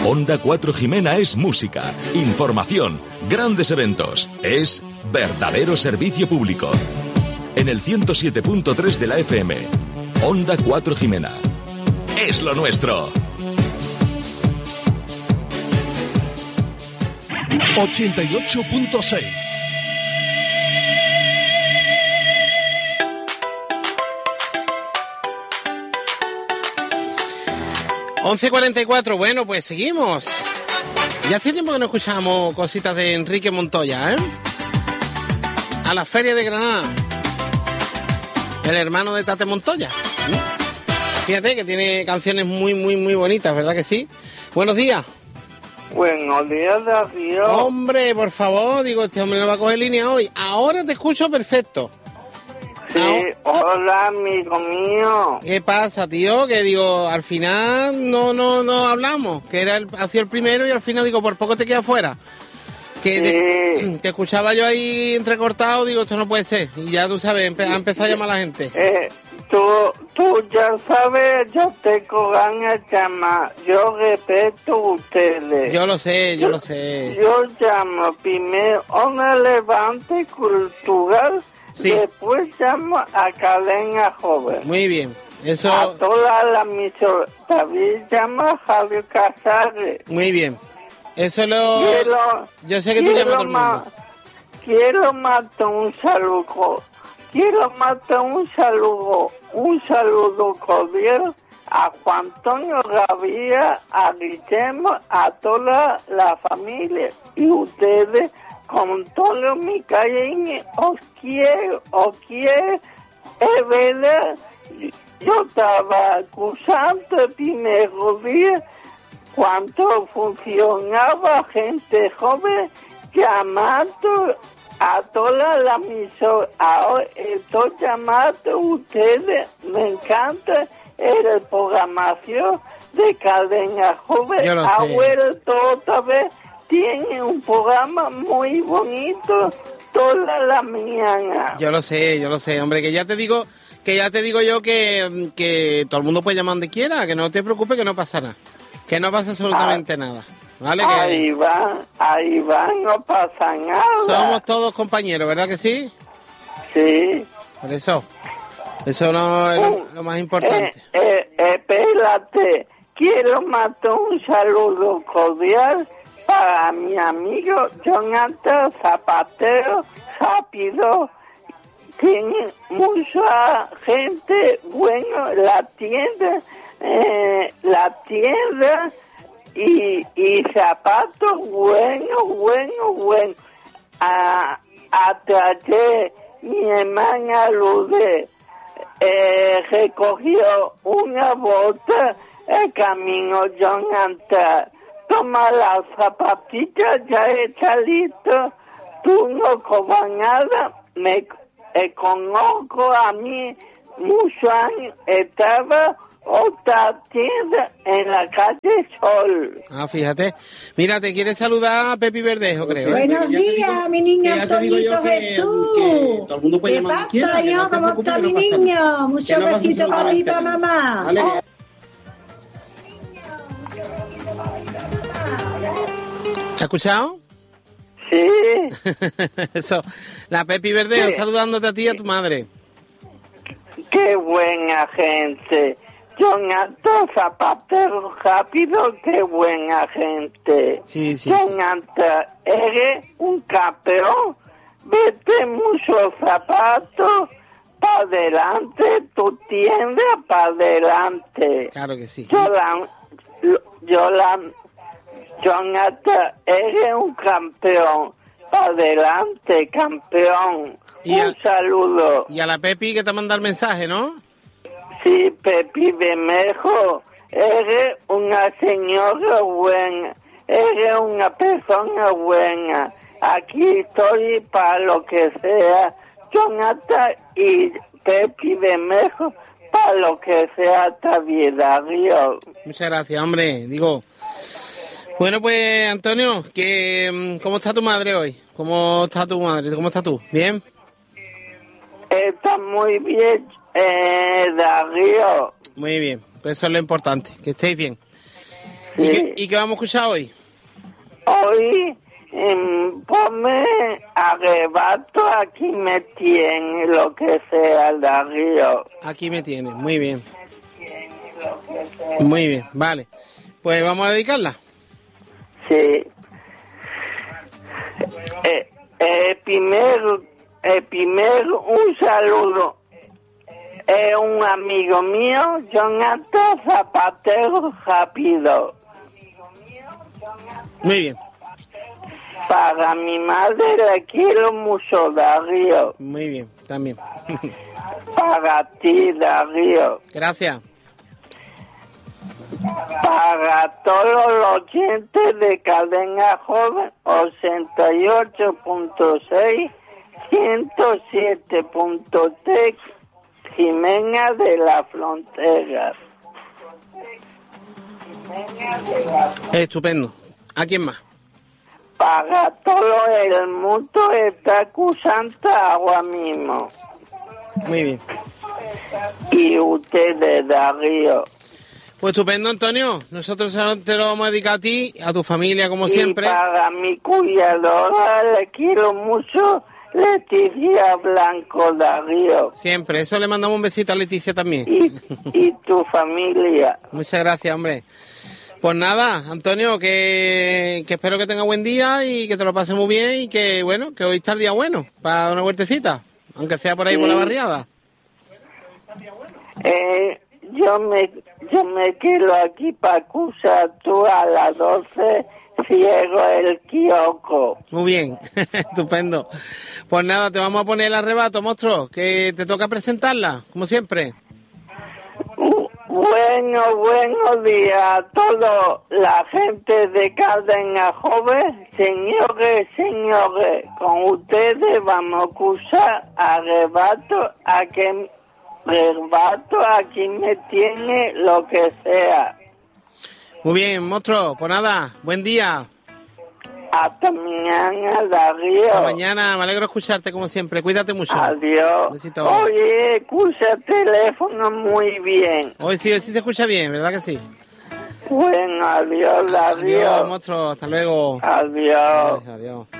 Onda 4 Jimena es música, información, grandes eventos. Es verdadero servicio público. En el 107.3 de la FM. Onda 4 Jimena. Es lo nuestro. 88.6. ...11:44, bueno, pues seguimos. Ya hace tiempo que no escuchábamos cositas de Enrique Montoya, ¿eh? A la Feria de Granada. El hermano de Tate Montoya. Fíjate que tiene canciones muy, muy, muy bonitas, ¿verdad que sí? Buenos días. Buenos días, Darío. Hombre, por favor, digo, este hombre no va a coger línea hoy. Ahora te escucho perfecto. Sí, hola, amigo mío. ¿Qué pasa, tío? Que digo, al final no hablamos. Que era hacia el primero y al final digo, por poco te queda fuera. Que te escuchaba yo ahí entrecortado, digo, esto no puede ser. Y ya tú sabes, ha empezado a llamar a la gente. Tú ya sabes, yo tengo ganas de llamar. Yo respeto a ustedes. Yo lo sé. Yo llamo primero a una Levante Cultural. Sí. Después llamo a Cadena Joven. Muy bien. Eso... A toda la emisora. También llamo a Javier Casares. Muy bien. Eso yo sé que tú llamas a todo el mundo. Quiero matar un saludo. Quiero matar un saludo cordial a Juan Antonio Gavía, a Guillermo, a toda la familia y ustedes. Con Antonio Micaín, os quiero, es verdad, yo estaba acusando el primer día cuando funcionaba gente joven llamando a toda la emisora. Ahora estoy llamando a ustedes, me encanta la programación de Cadena Joven. Ha vuelto otra vez. Tiene un programa muy bonito toda la mañana. Yo lo sé, hombre, que ya te digo yo que todo el mundo puede llamar donde quiera, que no te preocupes, que no pasa nada. Que no pasa absolutamente nada. ¿Vale? Ahí va, no pasa nada. Somos todos compañeros, ¿verdad que sí? Sí. Por eso no es lo más importante. Espérate, quiero mandar un saludo cordial para mi amigo Jonathan Zapatero Rápido. Tiene mucha gente, bueno, la tienda y zapatos, bueno. Hasta ayer mi hermana Lude recogió una bota el camino Jonathan. Toma las zapatillas, ya está listo. Tú no cobras nada. Me conozco a mí muchos años. Estaba otra tienda en la calle Sol. Ah, fíjate. Mira, te quiere saludar a Pepi Verdejo, creo. Buenos días, mi niño Antonito Jesús. Todo el mundo puede ¿Qué pasa, yo? ¿Cómo está mi niño? Muchos besitos para mi mamá. Vale. ¿Te has escuchado? Sí. Eso, la Pepi Verdejo saludándote a ti y a tu madre. Qué buena gente. Jonathan Zapatero Rápido, qué buena gente. Sí. Jonathan, eres un campeón. Vete muchos zapatos para adelante, tu tienda para adelante. Claro que sí. Jonathan, eres un campeón. Para adelante, campeón. Un saludo. Y a la Pepi que te manda el mensaje, ¿no? Sí, Pepi Bermejo, eres una señora buena, eres una persona buena. Aquí estoy para lo que sea. Jonathan y Pepi Bermejo, para lo que sea esta vida, Dios. Muchas gracias, hombre. Digo, bueno, pues, Antonio, ¿cómo está tu madre hoy? ¿Cómo está tu madre? ¿Cómo estás tú? ¿Bien? Está muy bien, Darío. Muy bien, pues eso es lo importante, que estéis bien. Sí. ¿Y qué vamos a escuchar hoy? Hoy ponme Arrebato, aquí me tiene, lo que sea, Darío. Aquí me tienes, muy bien. Muy bien, vale. Pues vamos a dedicarla. Sí. Primero un saludo. Es un amigo mío, Jonathan Zapatero Rápido. Muy bien, Para mi madre le quiero mucho, Darío. muy bien, también. Para ti, Darío. Gracias. Para todos los oyentes de Cadena Joven, 88.6, 107.3, Jimena de la Frontera. Estupendo. ¿A quién más? Para todo el mundo está acusando agua mismo. Muy bien. Y ustedes, Darío. Pues estupendo, Antonio. Nosotros te lo vamos a dedicar a ti, a tu familia, como siempre. Y para mi cuidadora le quiero mucho, Leticia Blanco, Darío. Siempre. Eso le mandamos un besito a Leticia también. Y tu familia. Muchas gracias, hombre. Pues nada, Antonio, que espero que tenga buen día y que te lo pases muy bien y que, bueno, que hoy está el día bueno para una huertecita, aunque sea por ahí por la barriada. Yo me quedo aquí para acusar tú a las 12, cierro el kiosco. Muy bien, estupendo. Pues nada, te vamos a poner el arrebato, monstruo, que te toca presentarla, como siempre. Buenos días a toda la gente de Cadena Joven. Señores, con ustedes vamos a acusar Arrebato, aquí me tiene, lo que sea. Muy bien, monstruo, pues nada, buen día. Hasta mañana, Darío. Hasta mañana, me alegro de escucharte como siempre, cuídate mucho. Adiós. Besito. Oye, escucha el teléfono muy bien. Hoy sí se escucha bien, ¿verdad que sí? Bueno, adiós, Darío. Adiós, monstruo, hasta luego. Adiós. Adiós.